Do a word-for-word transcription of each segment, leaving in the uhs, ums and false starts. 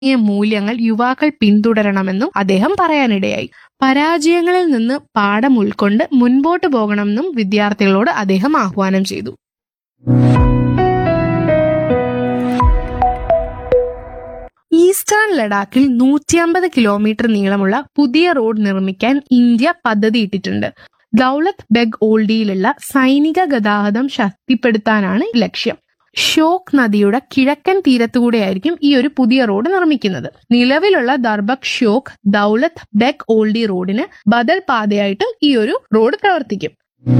ഈ മൂല്യങ്ങൾ യുവാക്കൾ പിന്തുടരണമെന്നും അദ്ദേഹം പറയാനിടയായി. പരാജയങ്ങളിൽ നിന്ന് പാഠം ഉൾക്കൊണ്ട് മുൻപോട്ട് പോകണമെന്നും വിദ്യാർത്ഥികളോട് അദ്ദേഹം ആഹ്വാനം ചെയ്തു. ഈസ്റ്റേൺ ലഡാക്കിൽ നൂറ്റി അമ്പത് കിലോമീറ്റർ നീളമുള്ള പുതിയ റോഡ് നിർമ്മിക്കാൻ ഇന്ത്യ പദ്ധതിയിട്ടിട്ടുണ്ട്. ദൗലത്ത് ബെഗ് ഓൾഡിയിലുള്ള സൈനിക ഗതാഗതം ശക്തിപ്പെടുത്താനാണ് ലക്ഷ്യം. ഷോക്ക് നദിയുടെ കിഴക്കൻ തീരത്തുകൂടെയായിരിക്കും ഈ ഒരു പുതിയ റോഡ് നിർമ്മിക്കുന്നത്. നിലവിലുള്ള ദർബക് ഷോക്ക് ദൗലത്ത് ബെഗ് ഓൾഡി റോഡിന് ബദൽ പാതയായിട്ടും ഈ ഒരു റോഡ് പ്രവർത്തിക്കും.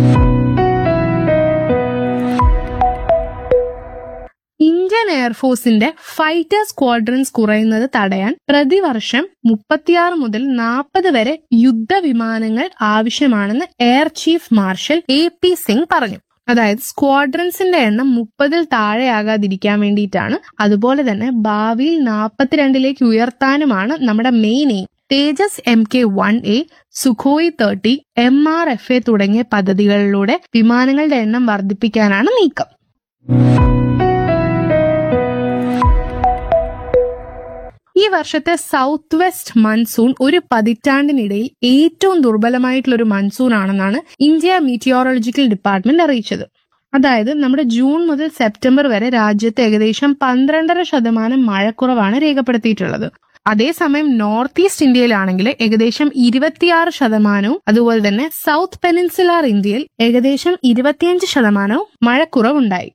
ഇന്ത്യൻ എയർഫോഴ്സിന്റെ ഫൈറ്റർ സ്ക്വാഡ്രൻസ് കുറയുന്നത് തടയാൻ പ്രതിവർഷം മുപ്പത്തിയാറ് മുതൽ നാൽപ്പത് വരെ യുദ്ധവിമാനങ്ങൾ ആവശ്യമാണെന്ന് air chief marshal A P Singh പറഞ്ഞു. അതായത് സ്ക്വാഡ്രൻസിന്റെ എണ്ണം മുപ്പതിൽ താഴെയാകാതിരിക്കാൻ വേണ്ടിയിട്ടാണ്. അതുപോലെ തന്നെ ഭാവിയിൽ നാൽപ്പത്തിരണ്ടിലേക്ക് ഉയർത്താനുമാണ് നമ്മുടെ main aim. Tejas M K one A, Sukhoi thirty, M R F A തുടങ്ങിയ പദ്ധതികളിലൂടെ വിമാനങ്ങളുടെ എണ്ണം വർദ്ധിപ്പിക്കാനാണ് നീക്കം. ഈ വർഷത്തെ സൗത്ത് വെസ്റ്റ് മൺസൂൺ ഒരു പതിറ്റാണ്ടിനിടയിൽ ഏറ്റവും ദുർബലമായിട്ടുള്ള ഒരു മൺസൂൺ ആണെന്നാണ് ഇന്ത്യ മീറ്റിയോറോളജിക്കൽ ഡിപ്പാർട്ട്മെന്റ് അറിയിച്ചത്. അതായത് നമ്മുടെ ജൂൺ മുതൽ സെപ്റ്റംബർ വരെ രാജ്യത്ത് ഏകദേശം പന്ത്രണ്ടര ശതമാനം മഴക്കുറവാണ് രേഖപ്പെടുത്തിയിട്ടുള്ളത്. അതേസമയം നോർത്ത് ഈസ്റ്റ് ഇന്ത്യയിലാണെങ്കിൽ ഏകദേശം ഇരുപത്തിയാറ് ശതമാനവും അതുപോലെ തന്നെ സൗത്ത് പെനിൻസുലാർ ഇന്ത്യയിൽ ഏകദേശം ഇരുപത്തിയഞ്ച് ശതമാനവും മഴക്കുറവുണ്ടായി.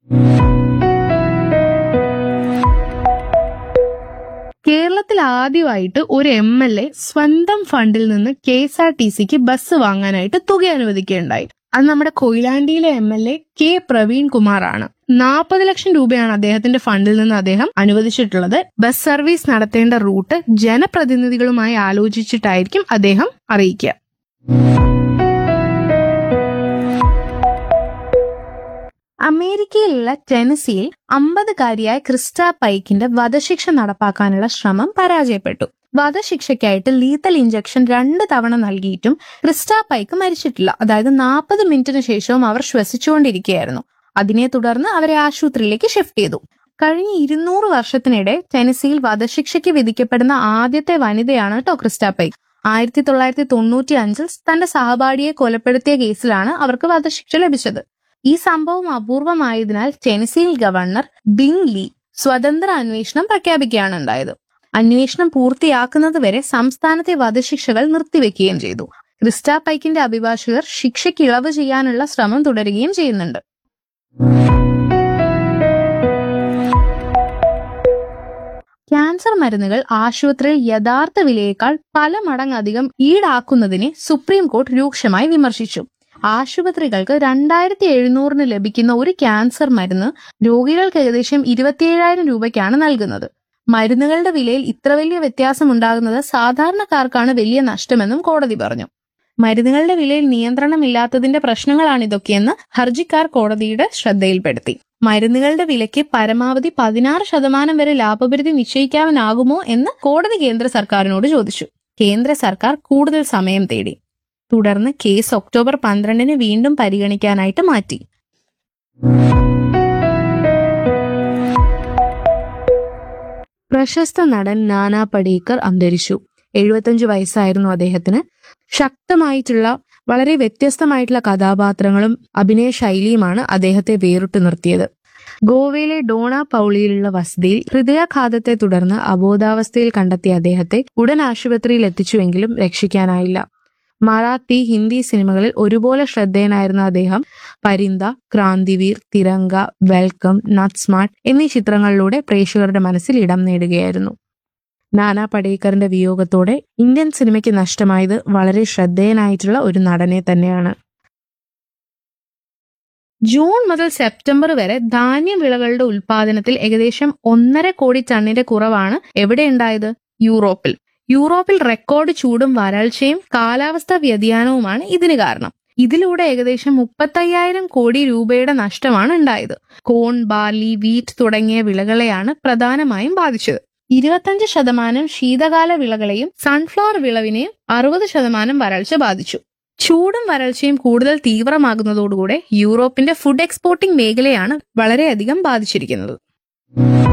കേരളത്തിൽ ആദ്യമായിട്ട് ഒരു എം എൽ എ സ്വന്തം ഫണ്ടിൽ നിന്ന് കെ എസ് ആർ ടി സിക്ക് ബസ് വാങ്ങാനായിട്ട് തുക അനുവദിക്കുകയുണ്ടായി. അത് നമ്മുടെ കൊയിലാണ്ടിയിലെ M L A K Praveen Kumar ആണ്. നാൽപ്പത് ലക്ഷം രൂപയാണ് അദ്ദേഹത്തിന്റെ ഫണ്ടിൽ നിന്ന് അദ്ദേഹം അനുവദിച്ചിട്ടുള്ളത്. ബസ് സർവീസ് നടത്തേണ്ട റൂട്ട് ജനപ്രതിനിധികളുമായി ആലോചിച്ചിട്ടായിരിക്കും അദ്ദേഹം അറിയിക്കുക. അമേരിക്കയിലുള്ള ടെനസിയിൽ അമ്പതുകാരിയായ ക്രിസ്റ്റ പൈക്കിന്റെ വധശിക്ഷ നടപ്പാക്കാനുള്ള ശ്രമം പരാജയപ്പെട്ടു. വധശിക്ഷയ്ക്കായിട്ട് ലീത്തൽ ഇഞ്ചക്ഷൻ രണ്ട് തവണ നൽകിയിട്ടും ക്രിസ്റ്റ പൈക്ക് മരിച്ചിട്ടില്ല. അതായത് നാൽപ്പത് മിനിറ്റിന് ശേഷവും അവർ ശ്വസിച്ചുകൊണ്ടിരിക്കുകയായിരുന്നു. അതിനെ തുടർന്ന് അവരെ ആശുപത്രിയിലേക്ക് ഷിഫ്റ്റ് ചെയ്തു. കഴിഞ്ഞ ഇരുന്നൂറ് വർഷത്തിനിടെ ടെനസിയിൽ വധശിക്ഷയ്ക്ക് വിധിക്കപ്പെടുന്ന ആദ്യത്തെ വനിതയാണ് കേട്ടോ ക്രിസ്റ്റ പൈക്ക്. ആയിരത്തി തൊള്ളായിരത്തി തൊണ്ണൂറ്റി അഞ്ചിൽ തന്റെ സഹപാഠിയെ കൊലപ്പെടുത്തിയ കേസിലാണ് അവർക്ക് വധശിക്ഷ ലഭിച്ചത്. ഈ സംഭവം അപൂർവമായതിനാൽ ടെനസിയിൽ ഗവർണർ ബിങ് ലീ സ്വതന്ത്ര അന്വേഷണം പ്രഖ്യാപിക്കുകയാണ് ഉണ്ടായത്. അന്വേഷണം പൂർത്തിയാക്കുന്നത് വരെ സംസ്ഥാനത്തെ വധശിക്ഷകൾ നിർത്തിവെക്കുകയും ചെയ്തു. ക്രിസ്റ്റ പൈക്കിന്റെ അഭിഭാഷകർ ശിക്ഷയ്ക്ക് ഇളവ് ചെയ്യാനുള്ള ശ്രമം തുടരുകയും ചെയ്യുന്നുണ്ട്. ക്യാൻസർ മരുന്നുകൾ ആശുപത്രിയിൽ യഥാർത്ഥ വിലയേക്കാൾ പല മടങ്ങധികം ഈടാക്കുന്നതിനെ സുപ്രീം കോടതി രൂക്ഷമായി വിമർശിച്ചു. ആശുപത്രികൾക്ക് രണ്ടായിരത്തി എഴുന്നൂറിന് ലഭിക്കുന്ന ഒരു ക്യാൻസർ മരുന്ന് രോഗികൾക്ക് ഏകദേശം ഇരുപത്തിയേഴായിരം രൂപയ്ക്കാണ് നൽകുന്നത്. മരുന്നുകളുടെ വിലയിൽ ഇത്ര വലിയ വ്യത്യാസം ഉണ്ടാകുന്നത് സാധാരണക്കാർക്കാണ് വലിയ നഷ്ടമെന്നും കോടതി പറഞ്ഞു. മരുന്നുകളുടെ വിലയിൽ നിയന്ത്രണമില്ലാത്തതിന്റെ പ്രശ്നങ്ങളാണിതൊക്കെയെന്ന് ഹർജിക്കാർ കോടതിയുടെ ശ്രദ്ധയിൽപ്പെടുത്തി. മരുന്നുകളുടെ വിലയ്ക്ക് പരമാവധി പതിനാറ് ശതമാനം വരെ ലാഭപരിധി നിശ്ചയിക്കാനാകുമോ എന്ന് കോടതി കേന്ദ്ര സർക്കാരിനോട് ചോദിച്ചു. കേന്ദ്ര സർക്കാർ കൂടുതൽ സമയം തേടി. തുടർന്ന് കേസ് ഒക്ടോബർ പന്ത്രണ്ടിന് വീണ്ടും പരിഗണിക്കാനായിട്ട് മാറ്റി. പ്രശസ്ത നടൻ നാനാ പടേക്കർ അന്തരിച്ചു. എഴുപത്തഞ്ചു വയസ്സായിരുന്നു അദ്ദേഹത്തിന്. ശക്തമായിട്ടുള്ള വളരെ വ്യത്യസ്തമായിട്ടുള്ള കഥാപാത്രങ്ങളും അഭിനയ ശൈലിയുമാണ് അദ്ദേഹത്തെ വേറിട്ടു നിർത്തിയത്. ഗോവയിലെ ഡോണ പൗളിയിലുള്ള വസതിയിൽ ഹൃദയാഘാതത്തെ തുടർന്ന് അബോധാവസ്ഥയിൽ കണ്ടെത്തിയ അദ്ദേഹത്തെ ഉടൻ ആശുപത്രിയിൽ എത്തിച്ചുവെങ്കിലും രക്ഷിക്കാനായില്ല. മറാത്തി, ഹിന്ദി സിനിമകളിൽ ഒരുപോലെ ശ്രദ്ധേയനായിരുന്ന അദ്ദേഹം പരിന്ത, ക്രാന്തിവീർ, തിരങ്ക, വെൽക്കം, നട്ട് സ്മാർട്ട് എന്നീ ചിത്രങ്ങളിലൂടെ പ്രേക്ഷകരുടെ മനസ്സിൽ ഇടം നേടുകയായിരുന്നു. നാനാ പടേക്കറിന്റെ വിയോഗത്തോടെ ഇന്ത്യൻ സിനിമയ്ക്ക് നഷ്ടമായത് വളരെ ശ്രദ്ധേയനായിട്ടുള്ള ഒരു നടനെ തന്നെയാണ്. ജൂൺ മുതൽ സെപ്റ്റംബർ വരെ ധാന്യവിളകളുടെ ഉൽപാദനത്തിൽ ഏകദേശം ഒന്നര കോടി ടണ്ണിന്റെ കുറവാണ് എവിടെയുണ്ടായത്? യൂറോപ്പിൽ. യൂറോപ്പിൽ റെക്കോർഡ് ചൂടും വരൾച്ചയും കാലാവസ്ഥാ വ്യതിയാനവുമാണ് ഇതിന് കാരണം. ഇതിലൂടെ ഏകദേശം മുപ്പത്തയ്യായിരം കോടി രൂപയുടെ നഷ്ടമാണ് ഉണ്ടായത്. കോൺ, ബാർലി, വീറ്റ് തുടങ്ങിയ വിളകളെയാണ് പ്രധാനമായും ബാധിച്ചത്. ഇരുപത്തഞ്ച് ശതമാനം ശീതകാല വിളകളെയും സൺഫ്ലവർ വിളവിനെയും അറുപത് ശതമാനം വരൾച്ച ബാധിച്ചു. ചൂടും വരൾച്ചയും കൂടുതൽ തീവ്രമാകുന്നതോടുകൂടെ യൂറോപ്പിന്റെ ഫുഡ് എക്സ്പോർട്ടിംഗ് മേഖലയാണ് വളരെയധികം ബാധിച്ചിരിക്കുന്നത്.